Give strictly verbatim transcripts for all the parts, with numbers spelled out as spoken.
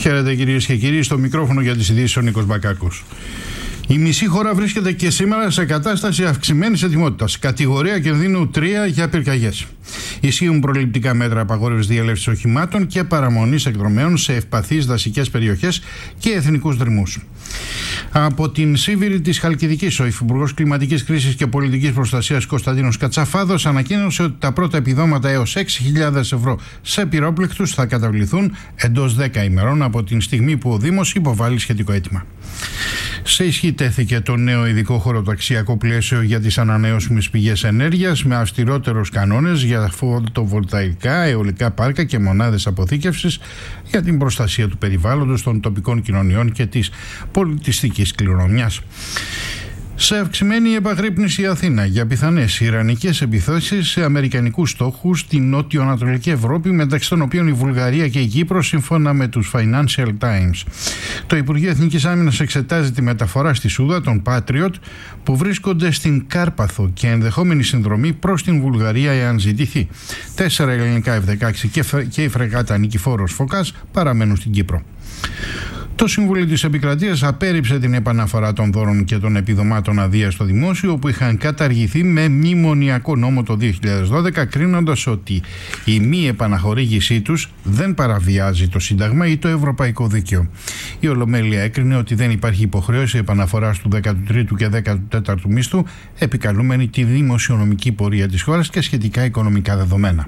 Χαίρετε κυρίες και κύριοι, στο μικρόφωνο για τις ειδήσεις ο Νίκος Μπακάκος. Η μισή χώρα βρίσκεται και σήμερα σε κατάσταση αυξημένης ετοιμότητας. Κατηγορία κινδύνου τρία για πυρκαγιές. Ισχύουν προληπτικά μέτρα απαγόρευσης διέλευσης οχημάτων και παραμονής εκδρομέων σε ευπαθείς δασικές περιοχές και εθνικούς δρυμούς. Από την Σίβηρη της Χαλκιδικής, ο Υφυπουργός Κλιματικής Κρίσης και Πολιτικής Προστασίας Κωνσταντίνος Κατσαφάδος ανακοίνωσε ότι τα πρώτα επιδόματα έως έξι χιλιάδες ευρώ σε πυρόπληκτους θα καταβληθούν εντός δέκα ημερών από την στιγμή που ο Δήμος υποβάλλει σχετικό αίτημα. Σε ισχύ τέθηκε το νέο ειδικό χωροταξιακό πλαίσιο για τις ανανεώσιμες πηγές ενέργειας με αυστηρότερους κανόνες για φωτοβολταϊκά, αιωλικά πάρκα και μονάδες αποθήκευσης για την προστασία του περιβάλλοντος, των τοπικών κοινωνιών και της πολιτιστικής κληρονομιάς. Σε αυξημένη επαγρύπνηση Αθήνα για πιθανές ιρανικές επιθέσεις σε αμερικανικούς στόχους στην νότιο-ανατολική Ευρώπη, μεταξύ των οποίων η Βουλγαρία και η Κύπρος, σύμφωνα με τους Financial Times. Το Υπουργείο Εθνικής Άμυνας εξετάζει τη μεταφορά στη Σούδα των Patriot που βρίσκονται στην Κάρπαθο και ενδεχόμενη συνδρομή προς την Βουλγαρία εάν ζητηθεί. Τέσσερα ελληνικά εφ δεκαέξι και η φρεγάτα Νικηφόρος Φωκάς παραμένουν στην Κύπρο. Το Συμβούλιο της Επικρατείας απέρριψε την επαναφορά των δώρων και των επιδομάτων αδείας στο δημόσιο που είχαν καταργηθεί με μνημονιακό νόμο το δύο χιλιάδες δώδεκα, κρίνοντας ότι η μη επαναχορήγησή τους δεν παραβιάζει το Σύνταγμα ή το Ευρωπαϊκό Δίκαιο. Η Ολομέλεια έκρινε ότι δεν υπάρχει υποχρέωση επαναφοράς του δέκατου τρίτου και δέκατου τέταρτου μισθού, επικαλούμενη τη δημοσιονομική πορεία της χώρας και σχετικά οικονομικά δεδομένα.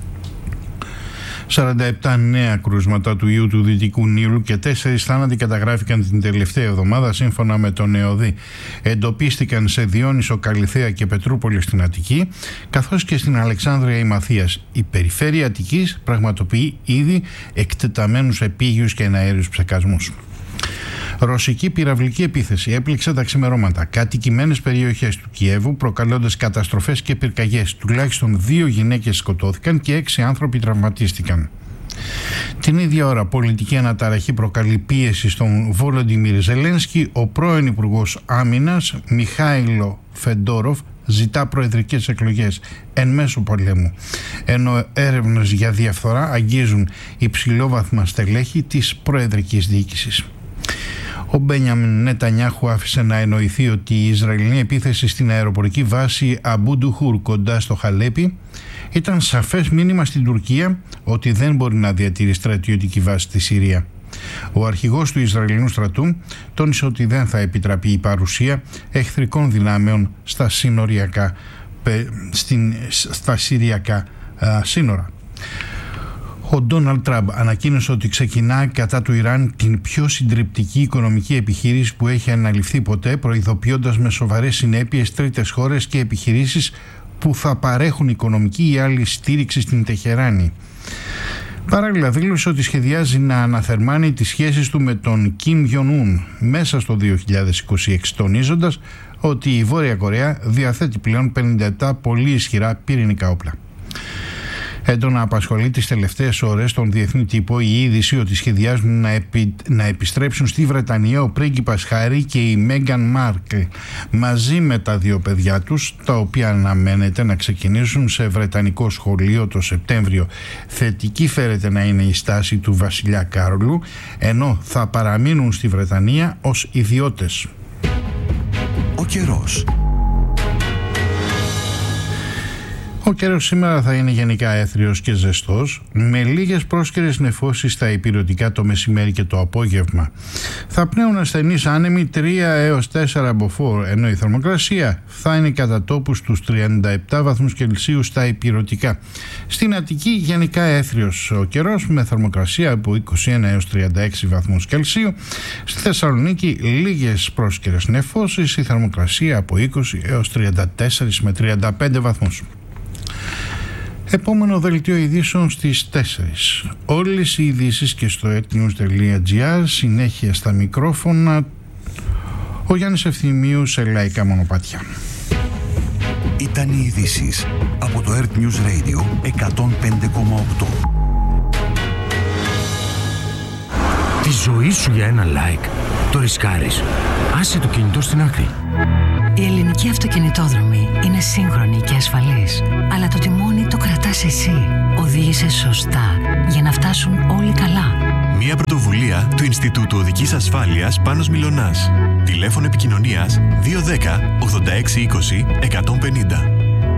σαράντα επτά νέα κρούσματα του ιού του Δυτικού Νείλου και τέσσερις θάνατοι καταγράφηκαν την τελευταία εβδομάδα σύμφωνα με τον ΕΟΔΗ. Εντοπίστηκαν σε Διόνυσο, Καλιθέα και Πετρούπολη στην Αττική, καθώς και στην Αλεξάνδρεια Ημαθίας. Η περιφέρεια Αττικής πραγματοποιεί ήδη εκτεταμένους επίγειους και εναέριους ψεκασμούς. Ρωσική πυραυλική επίθεση έπληξε τα ξημερώματα κατοικημένες περιοχές του Κιέβου, προκαλώντας καταστροφές και πυρκαγιές. Τουλάχιστον δύο γυναίκες σκοτώθηκαν και έξι άνθρωποι τραυματίστηκαν. Την ίδια ώρα, πολιτική αναταραχή προκαλεί πίεση στον Βολοντιμίρ Ζελένσκι. Ο πρώην Υπουργός Άμυνας Μιχάηλο Φεντόροφ ζητά προεδρικές εκλογές εν μέσω πολέμου, ενώ έρευνες για διαφθορά αγγίζουν υψηλόβαθμα στελέχη της προεδρικής διοίκησης. Ο Μπένιαμιν Νετανιάχου άφησε να εννοηθεί ότι η Ισραηλινή επίθεση στην αεροπορική βάση Αμπούντουχουρ κοντά στο Χαλέπι ήταν σαφές μήνυμα στην Τουρκία ότι δεν μπορεί να διατηρεί στρατιωτική βάση στη Συρία. Ο αρχηγός του Ισραηλινού στρατού τόνισε ότι δεν θα επιτραπεί η παρουσία εχθρικών δυνάμεων στα, σύνοριακά, στην, στα συριακά α, σύνορα. Ο Ντόναλντ Τραμπ ανακοίνωσε ότι ξεκινά κατά του Ιράν την πιο συντριπτική οικονομική επιχείρηση που έχει αναλυφθεί ποτέ, προειδοποιώντας με σοβαρές συνέπειες τρίτες χώρες και επιχειρήσεις που θα παρέχουν οικονομική ή άλλη στήριξη στην Τεχεράνη. Παράλληλα δήλωσε ότι σχεδιάζει να αναθερμάνει τις σχέσεις του με τον Κιμ Γιον-ουν μέσα στο δύο χιλιάδες είκοσι έξι, τονίζοντας ότι η Βόρεια Κορέα διαθέτει πλέον πενήντα επτά πολύ ισχυρά πυρηνικά όπλα. Έντονα απασχολεί τις τελευταίες ώρες τον διεθνή τύπο η είδηση ότι σχεδιάζουν να, επι... να επιστρέψουν στη Βρετανία ο πρίγκιπας Χάρι και η Μέγαν Μάρκλ μαζί με τα δύο παιδιά τους, τα οποία αναμένεται να ξεκινήσουν σε βρετανικό σχολείο το Σεπτέμβριο. Θετική φέρεται να είναι η στάση του βασιλιά Κάρολου, ενώ θα παραμείνουν στη Βρετανία ως ιδιώτες. Ο καιρός. Ο καιρός σήμερα θα είναι γενικά έθριος και ζεστός, με λίγες πρόσκαιρες νεφώσεις στα ηπειρωτικά το μεσημέρι και το απόγευμα. Θα πνέουν ασθενείς άνεμοι τρία έως τέσσερα μποφόρ, ενώ η θερμοκρασία θα είναι κατά τόπους στους τριάντα επτά βαθμούς Κελσίου στα ηπειρωτικά. Στην Αττική γενικά έθριος ο καιρός, με θερμοκρασία από είκοσι ένα έως τριάντα έξι βαθμούς Κελσίου. Στη Θεσσαλονίκη λίγες πρόσκαιρες νεφώσεις, η θερμοκρασία από είκοσι έως τριάντα τέσσερα με τριάντα πέντε βαθμούς. Επόμενο δελτίο ειδήσεων στις τέσσερις. Όλες οι ειδήσεις και στο etnews.gr. Συνέχεια στα μικρόφωνα ο Γιάννης Ευθυμίου σε λαϊκά μονοπάτια. Ήταν οι ειδήσεις από το Earth News Radio εκατόν πέντε κόμμα οκτώ. Τη ζωή σου για ένα like το ρισκάρεις. Άσε το κινητό στην άκρη. Η ελληνική αυτοκινητόδρομη είναι σύγχρονη και ασφαλής, αλλά το τιμόνι το κρατάς εσύ. Οδήγησε σωστά για να φτάσουν όλοι καλά. Μια πρωτοβουλία Δίκτυα του Ινστιτούτου Οδικής Ασφάλειας Πάνος Μιλωνάς. Τηλέφωνο επικοινωνίας δύο ένα μηδέν ογδόντα έξι είκοσι εκατόν πενήντα.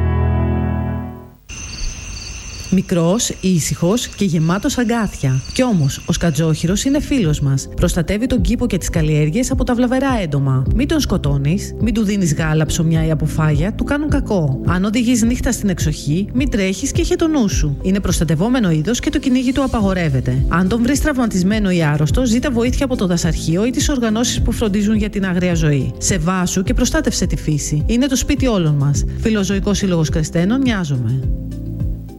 Μικρός, ήσυχος και γεμάτος αγκάθια. Κι όμως, ο σκατζόχυρος είναι φίλος μας. Προστατεύει τον κήπο και τις καλλιέργειες από τα βλαβερά έντομα. Μην τον σκοτώνεις, μην του δίνεις γάλα, ψωμιά ή αποφάγια, του κάνουν κακό. Αν οδηγείς νύχτα στην εξοχή, μην τρέχεις και είχε το νου σου. Είναι προστατευόμενο είδος και το κυνήγι του απαγορεύεται. Αν τον βρεις τραυματισμένο ή άρρωστο, ζήτα βοήθεια από το δασαρχείο ή τις οργανώσεις που φροντίζουν για την άγρια ζωή. Σεβάσου και προστάτευσε τη φύση. Είναι το σπίτι όλων μας. Φιλοζωικός Σύλλογος Κρεστένων, νοιάζομαι.